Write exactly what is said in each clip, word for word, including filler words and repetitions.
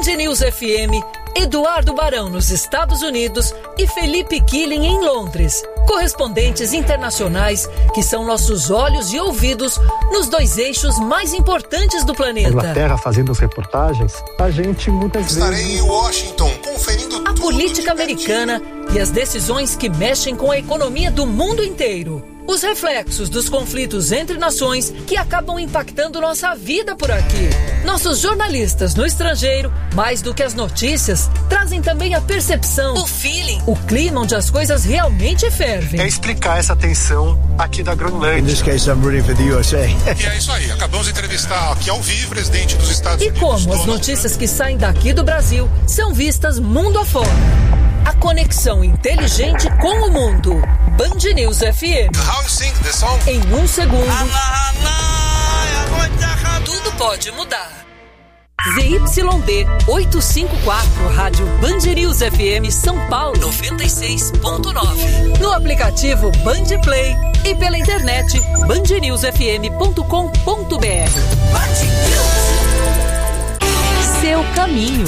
News F M, Eduardo Barão nos Estados Unidos e Felipe Killing em Londres. Correspondentes internacionais que são nossos olhos e ouvidos nos dois eixos mais importantes do planeta. Inglaterra fazendo as reportagens, a gente muitas Estarei vezes... Estarei em Washington conferindo a tudo política americana e as decisões que mexem com a economia do mundo inteiro. Os reflexos dos conflitos entre nações que acabam impactando nossa vida por aqui. Nossos jornalistas no estrangeiro, mais do que as notícias, trazem também a percepção, o feeling, o clima onde as coisas realmente fervem. É explicar essa tensão aqui da Groenlândia. In this case, I'm rooting for the U S A. E é isso aí, acabamos de entrevistar aqui ao vivo o presidente dos Estados E Unidos. como as notícias que saem daqui do Brasil são vistas mundo afora. A conexão inteligente com o mundo. Band News F M. How you sing the song? Em um segundo, tudo pode mudar. Z Y D oitocentos e cinquenta e quatro, Rádio Band News F M São Paulo noventa e seis ponto nove. No aplicativo Band Play e pela internet band news f m ponto com ponto b r. Seu caminho.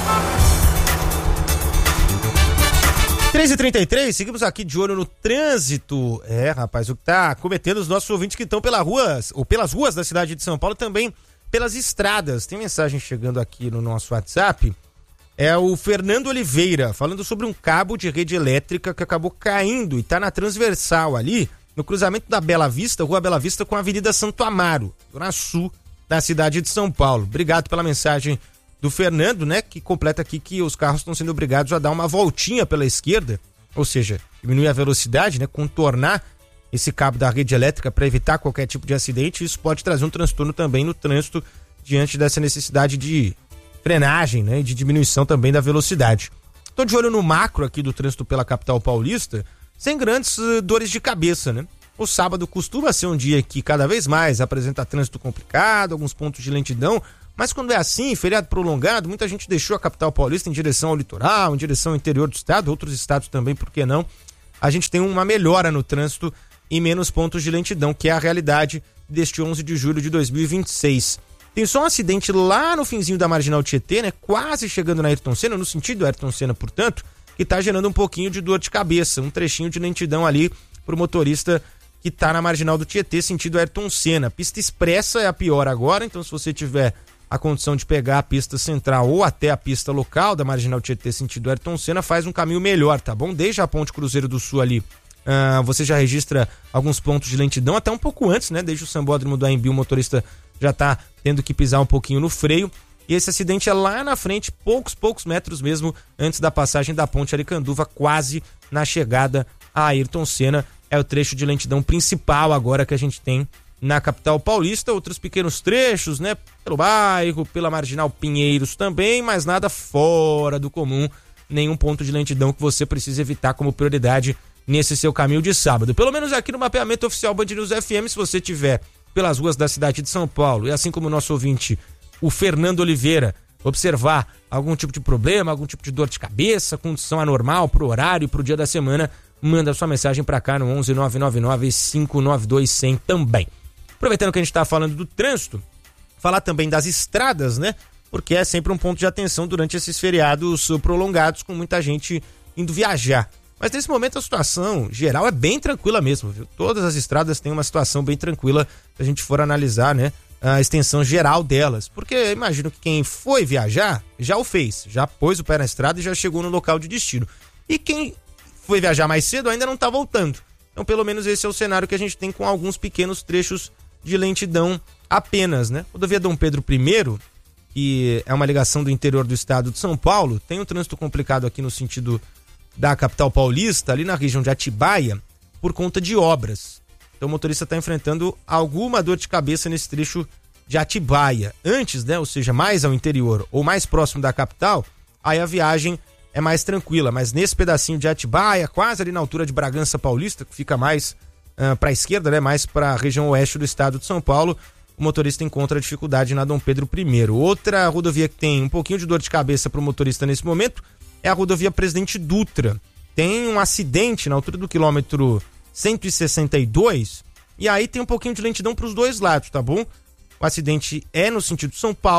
três e trinta e três, seguimos aqui de olho no trânsito. É, rapaz, o que tá cometendo os nossos ouvintes que estão pelas ruas, ou pelas ruas da cidade de São Paulo, também pelas estradas. Tem mensagem chegando aqui no nosso WhatsApp. É o Fernando Oliveira, falando sobre um cabo de rede elétrica que acabou caindo e tá na transversal ali, no cruzamento da Bela Vista, Rua Bela Vista com a Avenida Santo Amaro, zona sul da cidade de São Paulo. Obrigado pela mensagem do Fernando, né, que completa aqui que os carros estão sendo obrigados a dar uma voltinha pela esquerda, ou seja, diminuir a velocidade, né, contornar esse cabo da rede elétrica para evitar qualquer tipo de acidente. Isso pode trazer um transtorno também no trânsito diante dessa necessidade de frenagem, né, e de diminuição também da velocidade. Tô de olho no macro aqui do trânsito pela capital paulista, sem grandes uh, dores de cabeça, né? O sábado costuma ser um dia que cada vez mais apresenta trânsito complicado, alguns pontos de lentidão. Mas quando é assim, feriado prolongado, muita gente deixou a capital paulista em direção ao litoral, em direção ao interior do estado, outros estados também, por que não? A gente tem uma melhora no trânsito e menos pontos de lentidão, que é a realidade deste onze de julho de dois mil e vinte e seis. Tem só um acidente lá no finzinho da Marginal Tietê, né? Quase chegando na Ayrton Senna, no sentido Ayrton Senna, portanto, que tá gerando um pouquinho de dor de cabeça, um trechinho de lentidão ali pro motorista que tá na Marginal do Tietê, sentido Ayrton Senna. Pista expressa é a pior agora, então se você tiver a condição de pegar a pista central ou até a pista local da Marginal Tietê sentido Ayrton Senna, faz um caminho melhor, tá bom? Desde a Ponte Cruzeiro do Sul ali, uh, você já registra alguns pontos de lentidão, até um pouco antes, né? Desde o Sambódromo do Anhembi, o motorista já tá tendo que pisar um pouquinho no freio. E esse acidente é lá na frente, poucos, poucos metros mesmo, antes da passagem da Ponte Aricanduva, quase na chegada a Ayrton Senna. É o trecho de lentidão principal agora que a gente tem na capital paulista, outros pequenos trechos, né, pelo bairro, pela Marginal Pinheiros também, mas nada fora do comum, nenhum ponto de lentidão que você precisa evitar como prioridade nesse seu caminho de sábado. Pelo menos aqui no mapeamento oficial Band News F M, se você tiver pelas ruas da cidade de São Paulo, e assim como o nosso ouvinte, o Fernando Oliveira, observar algum tipo de problema, algum tipo de dor de cabeça, condição anormal pro horário e pro dia da semana, manda sua mensagem pra cá no onze nove nove nove cinco nove dois zero zero também. Aproveitando que a gente tá falando do trânsito, falar também das estradas, né? Porque é sempre um ponto de atenção durante esses feriados prolongados, com muita gente indo viajar. Mas nesse momento a situação geral é bem tranquila mesmo, viu? Todas as estradas têm uma situação bem tranquila se a gente for analisar, né, a extensão geral delas. Porque eu imagino que quem foi viajar já o fez, já pôs o pé na estrada e já chegou no local de destino. E quem foi viajar mais cedo ainda não tá voltando. Então pelo menos esse é o cenário que a gente tem com alguns pequenos trechos de lentidão apenas, né? Rodovia Dom Pedro I, que é uma ligação do interior do estado de São Paulo, tem um trânsito complicado aqui no sentido da capital paulista, ali na região de Atibaia, por conta de obras. Então o motorista está enfrentando alguma dor de cabeça nesse trecho de Atibaia. Antes, né, ou seja, mais ao interior ou mais próximo da capital, aí a viagem é mais tranquila. Mas nesse pedacinho de Atibaia, quase ali na altura de Bragança Paulista, que fica mais uh, para a esquerda, né, mais para a região oeste do estado de São Paulo, o motorista encontra dificuldade na Dom Pedro I. Outra rodovia que tem um pouquinho de dor de cabeça para o motorista nesse momento é a rodovia Presidente Dutra. Tem um acidente na altura do quilômetro cento e sessenta e dois e aí tem um pouquinho de lentidão para os dois lados, tá bom? O acidente é no sentido São Paulo,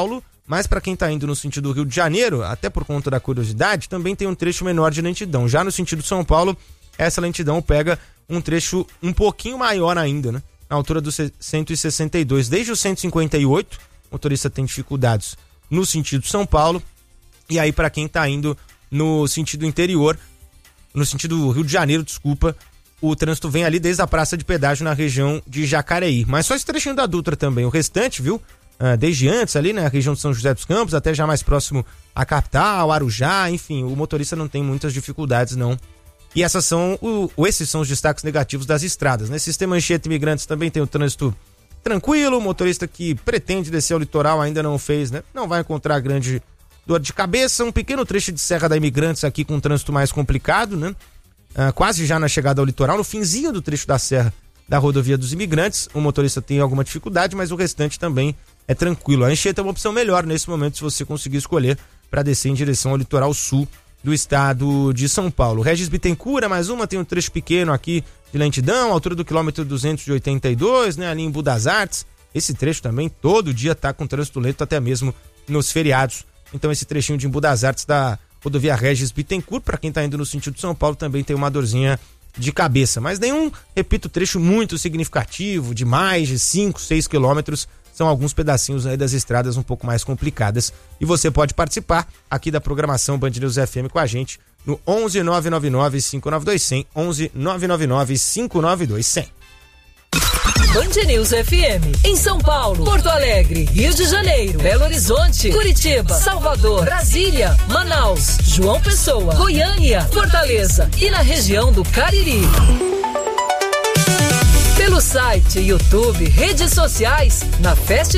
Mas para quem está indo no sentido Rio de Janeiro, até por conta da curiosidade, também tem um trecho menor de lentidão. Já no sentido São Paulo, essa lentidão pega um trecho um pouquinho maior ainda, né? Na altura do cento e sessenta e dois. Desde o cento e cinquenta e oito, o motorista tem dificuldades no sentido São Paulo. E aí, para quem está indo no sentido interior, no sentido Rio de Janeiro, desculpa, o trânsito vem ali desde a praça de pedágio na região de Jacareí. Mas só esse trechinho da Dutra também. O restante, viu? Ah, desde antes ali, né? A região de São José dos Campos, até já mais próximo à capital, Arujá, enfim, o motorista não tem muitas dificuldades, não. E essas são o, esses são os destaques negativos das estradas, né? Sistema Anchieta Imigrantes também tem o trânsito tranquilo, o motorista que pretende descer ao litoral ainda não fez, né? Não vai encontrar grande dor de cabeça. Um pequeno trecho de Serra da Imigrantes aqui com um trânsito mais complicado, né? Ah, quase já na chegada ao litoral, no finzinho do trecho da Serra da Rodovia dos Imigrantes, o motorista tem alguma dificuldade, mas o restante também é tranquilo. A Anchieta é uma opção melhor nesse momento se você conseguir escolher para descer em direção ao litoral sul do estado de São Paulo. Regis Bittencourt, mais uma, tem um trecho pequeno aqui de lentidão, altura do quilômetro duzentos e oitenta e dois, né, ali em Budas Artes. Esse trecho também todo dia tá com trânsito lento, até mesmo nos feriados. Então esse trechinho de Budas Artes da rodovia Regis Bittencourt, para quem tá indo no sentido de São Paulo, também tem uma dorzinha de cabeça. Mas nenhum, repito, trecho muito significativo, de mais de cinco, seis quilômetros. São alguns pedacinhos aí das estradas um pouco mais complicadas. E você pode participar aqui da programação Band News F M com a gente no onze nove nove nove cinco nove dois zero zero, onze nove nove nove cinco nove dois zero zero. Band News F M, em São Paulo, Porto Alegre, Rio de Janeiro, Belo Horizonte, Curitiba, Salvador, Brasília, Manaus, João Pessoa, Goiânia, Fortaleza e na região do Cariri. Pelo site, YouTube, redes sociais, na Fast